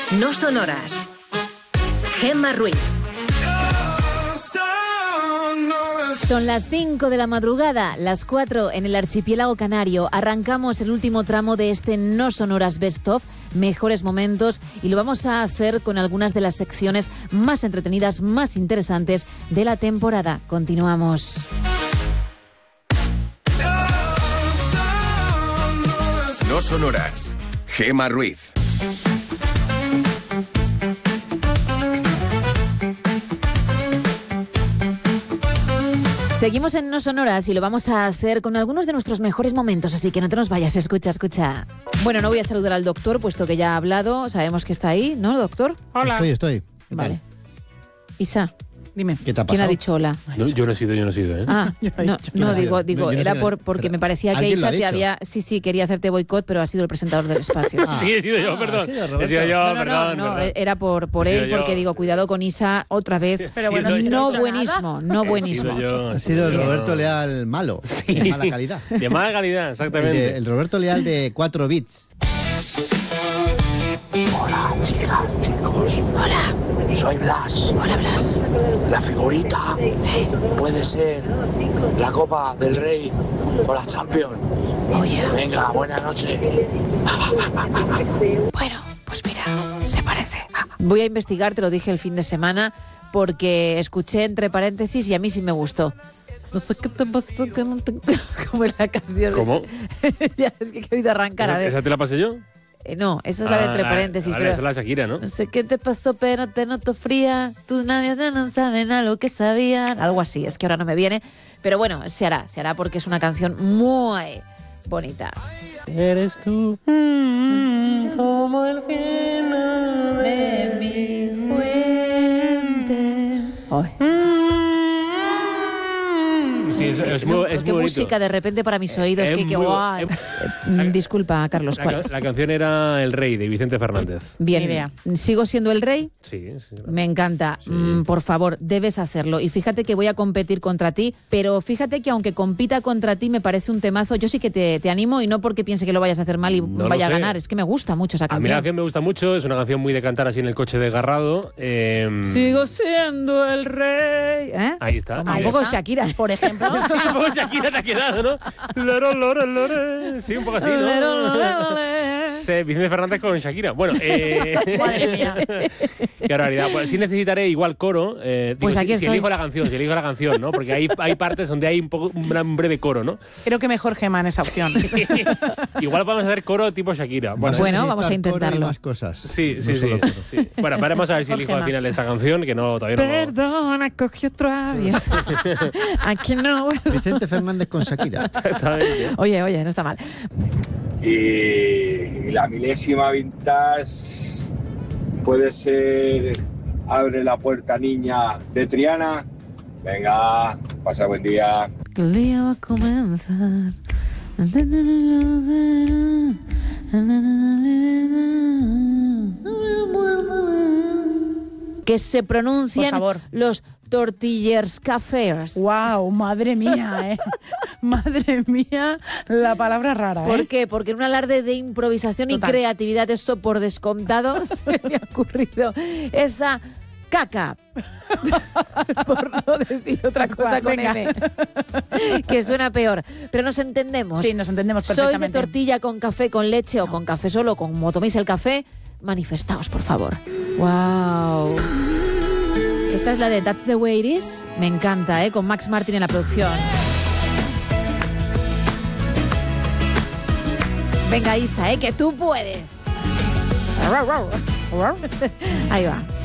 No sonoras. Gemma Ruiz. Son las 5 de la madrugada, las 4 en el archipiélago canario. Arrancamos el último tramo de este No Sonoras Best Of, mejores momentos, y lo vamos a hacer con algunas de las secciones más entretenidas, más interesantes de la temporada. Continuamos. No sonoras. Gemma Ruiz. Seguimos en No Sonoras y lo vamos a hacer con algunos de nuestros mejores momentos, así que no te nos vayas, escucha. Bueno, no voy a saludar al doctor, puesto que ya ha hablado, sabemos que está ahí, ¿no, doctor? Hola. Estoy. ¿Qué Vale. tal? Isa, Dime. ¿Qué te ha pasado? ¿quién ha dicho hola? No, yo no he sido, ¿eh? Ah, no, digo, Yo no he era sido. porque Pero me parecía que ¿alguien lo Isa ha te dicho? había... Sí, quería hacerte boicot, pero ha sido el presentador del espacio. Sí, he sido yo, perdón. ha sido He Roberto. sido yo, perdón. No, perdón. era por He sido él, yo. porque digo, cuidado con Isa otra vez. Pero bueno, no, si no no he hecho buenísimo, no buenísimo. Ha sido el Roberto Leal malo, de mala calidad. De mala calidad, exactamente. El Roberto Leal de 4 bits. Hola, chicas, chicos. Hola, Soy Blas. hola Blas. La figurita Sí, puede ser la Copa del Rey o la Champions. oye. Venga, buenas noches. Bueno, pues mira, se parece. Voy a investigar, te lo dije el fin de semana, porque escuché entre paréntesis y a mí sí me gustó. No sé qué te pasó, que no te... ¿Cómo es la canción? ¿Cómo? Ya, es que he querido arrancar, a ver. ¿Esa te la pasé yo? No, esa es la de entre paréntesis, Vale, pero... esa es la Shakira, ¿no? No sé qué te pasó, pero te noto fría. Tus labios ya no saben a lo que sabían. Algo así, es que ahora no me viene. Pero bueno, se hará porque es una canción muy bonita. Eres tú como el cielo De mi fuente. Ay, Sí, es muy qué bonito. música de repente para mis oídos. es Que muy- guay. Disculpa, Carlos, ¿cuál es? La canción era El Rey, de Vicente Fernández. Bien, Ni idea. ¿sigo siendo el rey? Sí. Me encanta. Por favor, debes hacerlo. Y fíjate que voy a competir contra ti, pero fíjate que aunque compita contra ti me parece un temazo. Yo sí que te animo, y no porque piense que lo vayas a hacer mal y No lo vaya a sé. ganar. Es que me gusta mucho esa A mí la canción. canción me gusta mucho, es una canción muy de cantar así en el coche desgarrado. Sigo siendo el rey. ¿Eh? Ahí está. Un Ahí poco está. Shakira. Por ejemplo. Sí, un poco Shakira te ha quedado, ¿no? Lore. Sí, un poco así, ¿no? Sí, Vicente Fernández con Shakira. Bueno, Madre mía. qué barbaridad. Pues sí necesitaré igual coro. Pues aquí si estoy. elijo la canción, ¿no? Porque hay partes donde hay un breve coro, ¿no? Creo que mejor Gemma en esa opción. Igual podemos hacer coro tipo Shakira. Bueno, vamos a necesitar coro intentarlo. y más cosas. Sí. No solo coro. Sí. Bueno, veremos a ver si Mejor elijo al Gemma. final esta canción, que no todavía no. Perdona, cogí otro avión. Aquí no. Vicente Fernández con Shakira. Exactamente. Oye, no está mal. Y la milésima vintage puede ser Abre la puerta, niña, de Triana. Venga, pasa buen día. Que el día va a comenzar. Que se pronuncian Por favor. los tortillers cafés. Wow, madre mía, Madre mía, la palabra rara, ¿Por qué? Porque en un alarde de improvisación Total. y creatividad, eso por descontado, se me ha ocurrido esa caca. Por no decir otra cosa con Venga. M. Que suena peor. Pero nos entendemos. Sí, nos entendemos ¿Sois de perfectamente. tortilla con café, con leche o con café solo, como toméis el café? Manifestaos, por favor. ¡Wow! Esta es la de That's the Way It Is. Me encanta, con Max Martin en la producción. Venga, Isa, que tú puedes. Ahí va.